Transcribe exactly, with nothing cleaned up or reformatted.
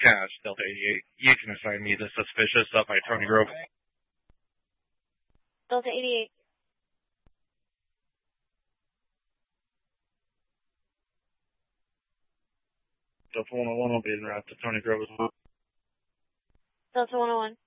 Cash, Delta eighty-eight. You can assign me the suspicious up by Tony Grove. Delta eighty-eight. Delta one oh one will be en route to Tony Grove as well. Delta one oh one.